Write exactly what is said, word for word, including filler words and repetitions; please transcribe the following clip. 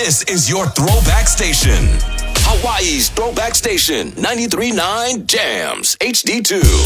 This is your throwback station. Hawaii's throwback station, ninety-three point nine Jams H D two.